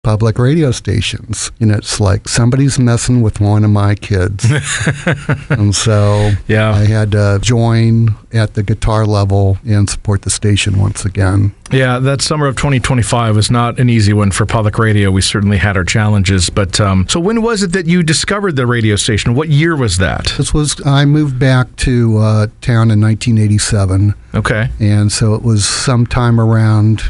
public radio stations. And it's like somebody's messing with one of my kids. And so I had to join at the guitar level and support the station once again. Yeah, that summer of 2025 was not an easy one for public radio. We certainly had our challenges. But so when was it that you discovered the radio station? What year was that? I moved back to town in 1987. Okay. And so it was sometime around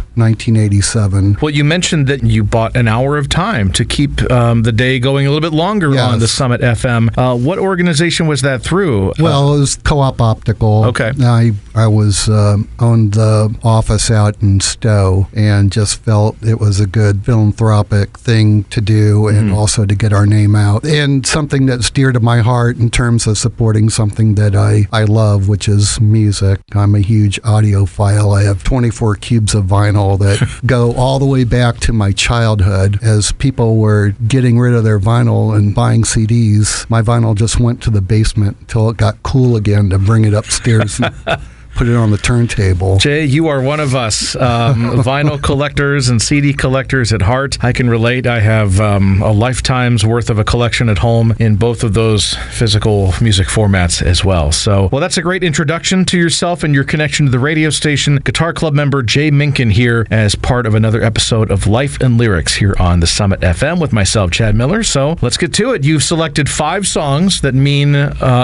1987. Well, you mentioned that you bought an hour of time to keep the day going a little bit longer on the Summit FM. What organization was that through? Well, it was Co-op Optical. Okay. I was owned the office out in Stowe and just felt it was a good philanthropic thing to do and also to get our name out. And something that's dear to my heart in terms of supporting something that I love, which is music. I'm a huge audiophile. I have 24 cubes of vinyl that go all the way back to my childhood. As people were getting rid of their vinyl and buying CDs, my vinyl just went to the basement until it got cool again to bring it upstairs and put it on the turntable. Jay, you are one of us, vinyl collectors and CD collectors at heart. I can relate. I have a lifetime's worth of a collection at home in both of those physical music formats as well. So, well, that's a great introduction to yourself and your connection to the radio station. Guitar Club member Jay Minkin here as part of another episode of Life and Lyrics here on the Summit FM with myself, Chad Miller. So let's get to it. You've selected 5 songs that mean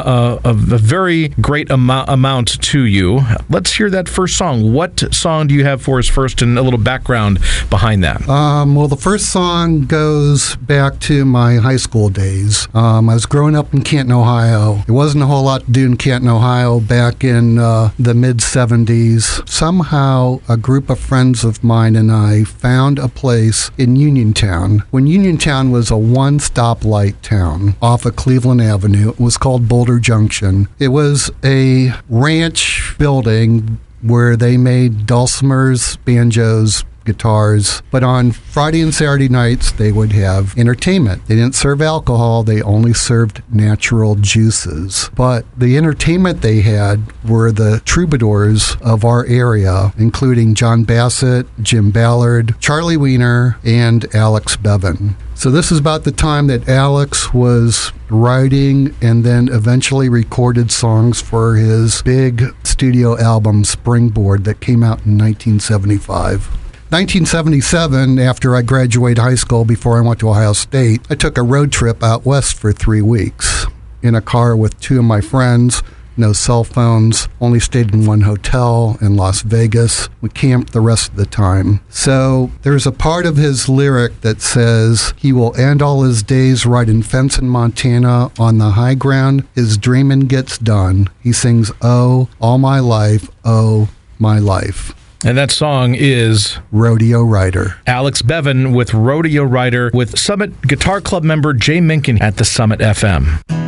a very great amount to you. Let's hear that first song. What song do you have for us first, and a little background behind that? Well, the first song goes back to my high school days. I was growing up in Canton, Ohio. There wasn't a whole lot to do in Canton, Ohio back in the mid-'70s. Somehow, a group of friends of mine and I found a place in Uniontown. When Uniontown was a one-stop light town off of Cleveland Avenue, it was called Boulder Junction. It was a ranch building where they made dulcimers, banjos, guitars, but on Friday and Saturday nights they would have entertainment. They didn't serve alcohol, they only served natural juices. But the entertainment they had were the troubadours of our area, including John Bassett, Jim Ballard, Charlie Wiener, and Alex Bevan. So this is about the time that Alex was writing and then eventually recorded songs for his big studio album Springboard that came out in 1975. 1977, after I graduated high school, before I went to Ohio State, I took a road trip out west for 3 weeks in a car with 2 of my friends. No cell phones, only stayed in one hotel in Las Vegas. We camped the rest of the time. So there's a part of his lyric that says he will end all his days right in Fenton, Montana on the high ground. His dreaming gets done. He sings, oh, all my life, oh, my life. And that song is Rodeo Rider. Alex Bevan with Rodeo Rider with Summit Guitar Club member Jay Minkin at the Summit FM.